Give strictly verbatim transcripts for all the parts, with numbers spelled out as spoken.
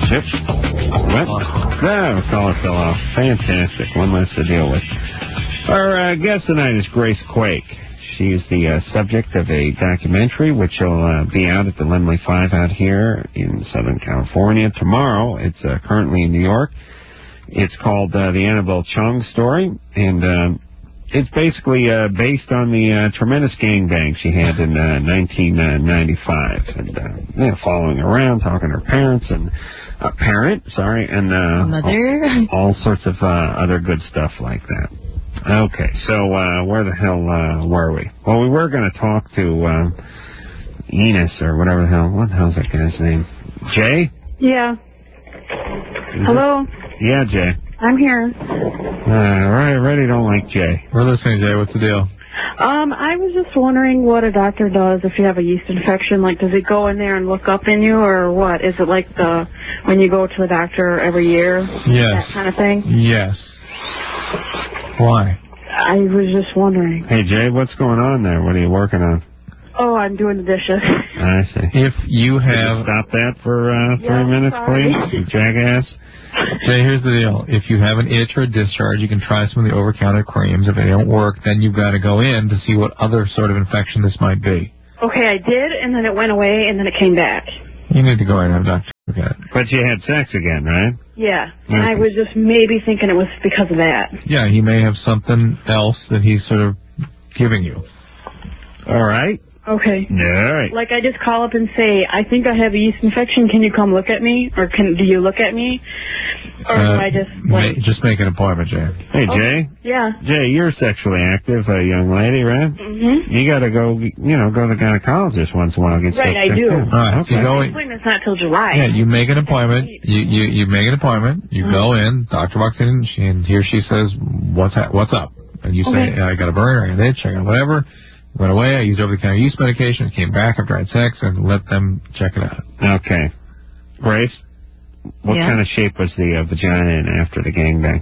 Yep. What? No, caller fell off. Fantastic. One less to deal with. Our uh, guest tonight is Grace Quake. She is the uh, subject of a documentary which will uh, be out at the Lemley Five out here in Southern California tomorrow. It's uh, currently in New York. It's called uh, The Annabelle Chung Story, and um, it's basically uh, based on the uh, tremendous gangbang she had in uh, nineteen ninety-five, and uh, yeah, following her around, talking to her parents and uh, parent, sorry, and uh, mother, all, all sorts of uh, other good stuff like that. Okay, so uh, where the hell uh, were we? Well, we were going to talk to uh, Enos or whatever the hell. What the hell's that guy's name? Jay? Yeah. Is Hello? It? Yeah, Jay. I'm here. Uh, right, ready don't like Jay. We're listening, Jay. What's the deal? Um, I was just wondering what a doctor does if you have a yeast infection. Like, does he go in there and look up in you, or what? Is it like the when you go to the doctor every year? Yes. That kind of thing? Yes. Why? I was just wondering. Hey, Jay, what's going on there? What are you working on? Oh, I'm doing the dishes. I see. If you have... You stop that for uh, three yeah, minutes, sorry. please, you jackass. Jay, here's the deal. If you have an itch or a discharge, you can try some of the over-counter creams. If they don't work, then you've got to go in to see what other sort of infection this might be. Okay, I did, and then it went away, and then it came back. You need to go in and have a doctor look at it. But you had sex again, right? Yeah, and Okay. I was just maybe thinking it was because of that. Yeah, he may have something else that he's sort of giving you. All right. Okay. All right. Like, I just call up and say, I think I have a yeast infection. Can you come look at me? Or can do you look at me? Or Uh, do I just, ma- like... just make an appointment, Jay. Hey, Oh, Jay. Yeah. Jay, you're sexually active, a young lady, right? Mm-hmm. You got to go, you know, go to the gynecologist once in a while. Get Right, stuff I checked do. out. All right, Okay. you go My in. appointment's not till July. Yeah, you make an appointment. You you, you make an appointment. You go in. Doctor walks in, and, she, and he or she says, "What's ha- what's up?" And you say, Okay. "I got a burn, I got an itch, I got whatever." Went away. I used over-the-counter yeast medication. Came back after I had sex, and let them check it out. Okay. Grace, what Yeah. kind of shape was the uh, vagina in after the gangbang?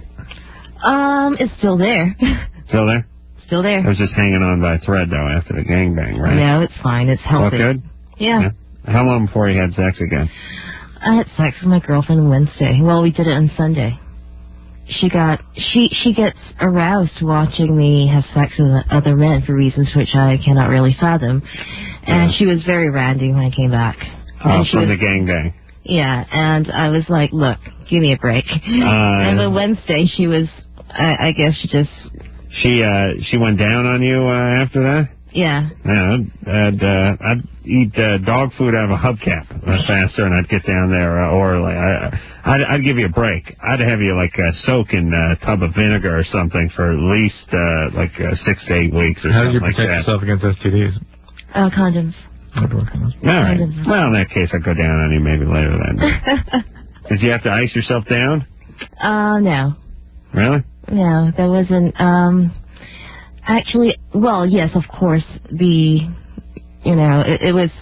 um, it's still there, Still there? still there. It was just hanging on by a thread, though, after the gangbang, right? No, it's fine. It's Look healthy. good? Yeah. How long before you had sex again? I had sex with my girlfriend Wednesday. Well, we did it on Sunday. She got she she gets aroused watching me have sex with other men for reasons which I cannot really fathom, and Yeah. she was very randy when I came back. Oh, and she from was, the gangbang. yeah, and I was like, look, give me a break. Uh, and then Wednesday she was, I, I guess she just, She uh she went down on you uh, after that? yeah. Yeah, I'd, I'd, uh, I'd eat uh, dog food out of a hubcap uh, faster, and I'd get down there uh, orally. I, I'd, I'd give you a break. I'd have you like uh, soak in a tub of vinegar or something for at least uh, like uh, six to eight weeks or How did you something like protect that. yourself against S T Ds? Uh, condoms. I'd work on those. All right. Condoms. Well, in that case, I'd go down on you maybe later that night. Did you have to ice yourself down? uh, no. Really? No, there wasn't, um, actually, well, yes, of course, the, you know, it, it was,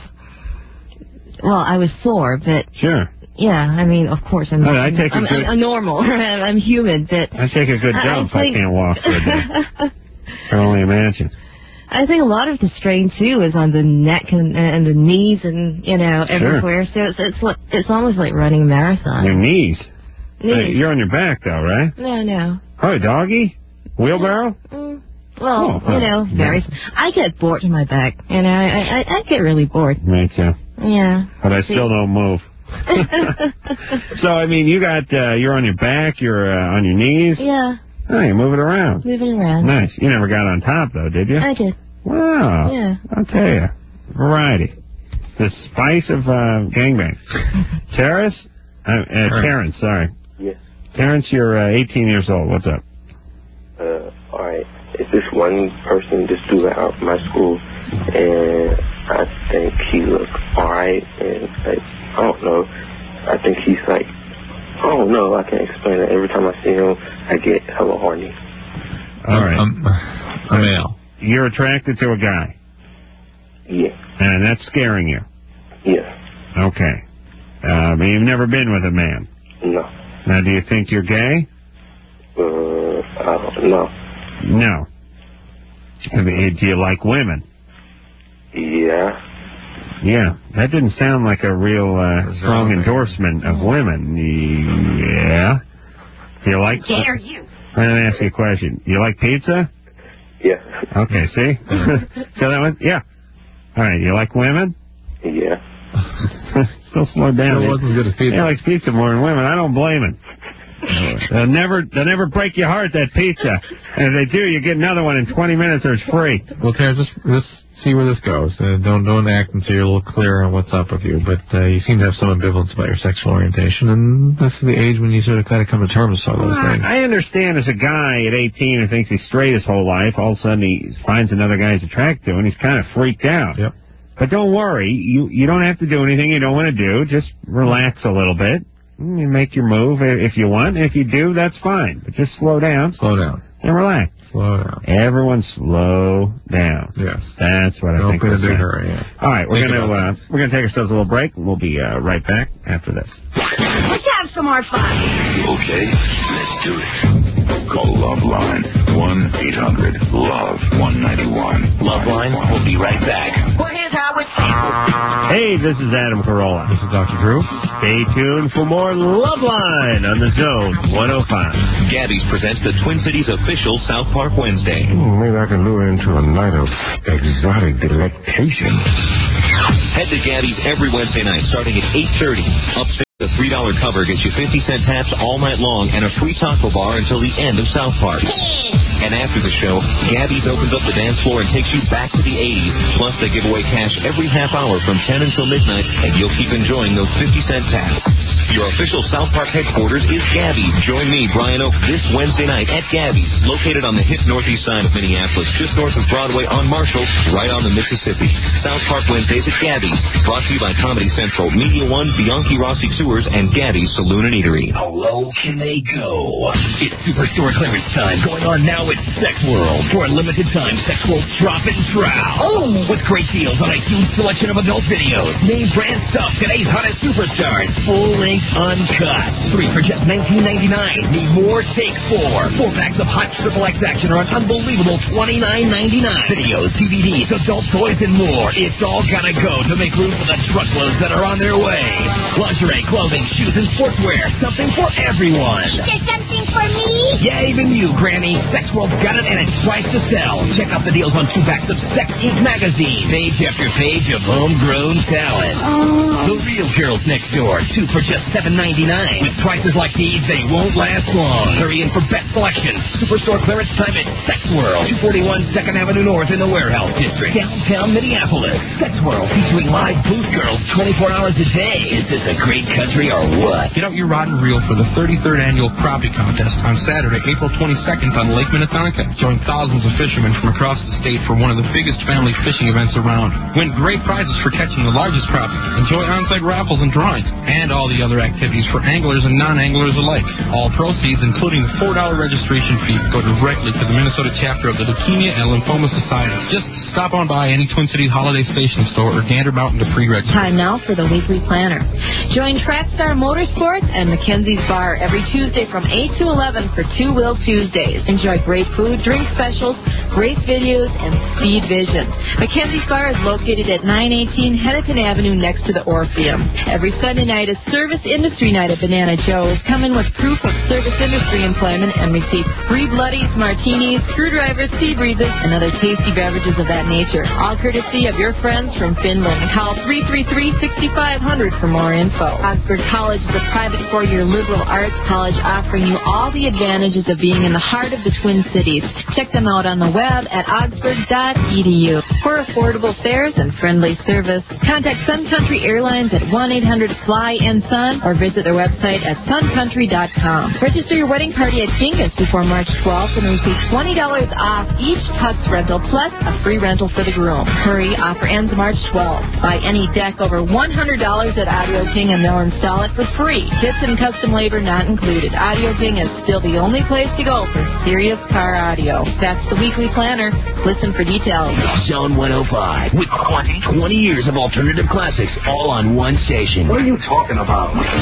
well, I was sore, but, Sure. yeah, I mean, of course, I'm, Oh, I take a I'm, good- I'm, I'm normal, I'm, I'm human, but... I take a good I- dump. I I, think- can't walk for a day. I can only imagine. I think a lot of the strain, too, is on the neck and, and the knees and, you know, everywhere, so it's, it's, like, it's almost like running a marathon. Your knees. Knees. Hey, you're on your back, though, right? No, no. Oh, doggy? Wheelbarrow? Mm. Well, Oh, you know, oh, varies. I get bored in my back, you know, I, I, I get really bored. Me too. Yeah. But I still don't move. So, I mean, you got, uh, you're on your back, you're uh, on your knees. Yeah, Oh, you're moving around. moving around. Nice. You never got on top, though, did you? I did. Wow. Yeah. I'll tell you. Variety. The spice of uh, gangbang. Terrence? Uh, uh, Terrence, sorry. Yes. Terrence, you're uh, eighteen years old. What's up? Uh, all right. It's this one person just throughout my school, and I think he looks all right, and like, I don't know. I think he's like, I don't know. I can't explain it. Every time I see him, I get hella horny. All right. Um, a male. You're attracted to a guy, Yeah. and that's scaring you. Yeah. Okay. Uh, but you've never been with a man. No. Now, do you think you're gay? Uh, I don't know. No. I mean, do you like women? Yeah. Yeah, that didn't sound like a real uh, strong endorsement of women. Yeah. Do you like... Dare you? Let me ask you a question. You like pizza? Yeah. Okay, see? So that was... Yeah. All right, you like women? Yeah. Still slow down. It wasn't good as pizza. He likes pizza more than women. I don't blame him. They'll never, they'll never break your heart, that pizza. And if they do, you get another one in twenty minutes or it's free. Well, Terrence, just, just see where this goes. Uh, don't don't act until you're a little clear on what's up with you. But uh, you seem to have some ambivalence about your sexual orientation, and this is the age when you sort of kind of come to terms with some of those Well, things. I understand as a guy at eighteen who thinks he's straight his whole life, all of a sudden he finds another guy he's attracted to, and he's kind of freaked out. Yep. But don't worry, you you don't have to do anything you don't want to do. Just relax a little bit. You make your move if you want. If you do, that's fine. But just slow down. Slow down. And relax. Slow down. Everyone slow down. Yes. That's what I Don't think. be in a we're big saying. hurry. Yeah. All right, we're Think gonna about uh, we're gonna take ourselves a little break, and we'll be uh, right back after this. Let's have some more fun. Okay, let's do it. Call Loveline, one eight hundred love one ninety-one. Loveline, we'll be right back. Well, here's how it feels. Hey, this is Adam Carolla. This is Doctor Drew. Stay tuned for more Loveline on the Zone one oh five. Gabby's presents the Twin Cities official South Park Wednesday. Hmm, maybe I can lure into a night of exotic delectation. Head to Gabby's every Wednesday night starting at eight thirty. Upstairs, the three dollar cover gets you fifty cent taps all night long and a free taco bar until the end of South Park. And after the show, Gabby's opens up the dance floor and takes you back to the eighties. Plus, they give away cash every half hour from ten until midnight, and you'll keep enjoying those fifty cent taps. Your official South Park headquarters is Gabby's. Join me, Brian Oak, this Wednesday night at Gabby's, located on the hip northeast side of Minneapolis, just north of Broadway on Marshall, right on the Mississippi. South Park Wednesdays at Gabby's, brought to you by Comedy Central, Media One, Bianchi Rossi Sewers, and Gabby's Saloon and Eatery. How low can they go? It's Superstore clearance time, going on now at Sex World. For a limited time, Sex World's drop and trowel. Oh, with great deals on a huge selection of adult videos, name brand stuff, today's hottest superstars, full length uncut. Three for just nineteen ninety-nine. Need more? Take four. Four packs of hot triple X action are an unbelievable twenty-nine ninety-nine. Videos, D V Ds, adult toys, and more. It's all gotta go to make room for the truckloads that are on their way. Lingerie, clothing, shoes, and sportswear. Something for everyone. Is there something for me? Yeah, even you, Granny. Sex World's got it, and it's priced to sell. Check out the deals on two packs of Sex Inc magazine. Page after page of homegrown talent. Oh. The Real Girls Next Door. Two for just seven ninety-nine. With prices like these, they won't last long. Hurry in for best selection. Superstore clearance time at Sex World. two forty-one second Avenue North in the Warehouse District. Downtown Minneapolis. Sex World featuring live booth girls twenty-four hours a day. Is this a great country or what? Get out your rod and reel for the thirty-third annual crappie contest on Saturday, April twenty-second on Lake Minnetonka. Join thousands of fishermen from across the state for one of the biggest family fishing events around. Win great prizes for catching the largest crappie. Enjoy on-site raffles and drawings, and all the other activities for anglers and non-anglers alike. All proceeds, including the four dollar registration fee, go directly to the Minnesota chapter of the Leukemia and Lymphoma Society. Just stop on by any Twin Cities Holiday Station store or gander Mountain to pre-register. Time now for the weekly planner. Join Trackstar Motorsports and Mackenzie's Bar every Tuesday from eight to eleven for Two Wheel Tuesdays. Enjoy great food, drink specials, race videos, and speed vision. Mackenzie's Bar is located at nine eighteen Hennepin Avenue next to the Orpheum. Every Sunday night is Service Industry Night at Banana Joe's. Come in with proof of service industry employment and receive free bloodies, martinis, screwdrivers, sea breezes, and other tasty beverages of that nature. All courtesy of your friends from Finland. Call three three three, six five zero zero for more info. Augsburg College is a private four-year liberal arts college offering you all the advantages of being in the heart of the Twin Cities. Check them out on the web at augsburg dot e d u. For affordable fares and friendly service, contact Sun Country Airlines at one eight hundred fly and sun or visit their website at sun country dot com. Register your wedding party at Genghis before March twelfth and receive twenty dollars off each tux rental plus a free rental for the groom. Hurry, offer ends March twelfth. Buy any deck over one hundred dollars at Audio King and they'll install it for free. Kits and custom labor not included. Audio King is still the only place to go for serious car audio. That's the weekly planner. Listen for details. Zone one oh five with twenty, twenty years of alternative classics all on one station. What are you talking about?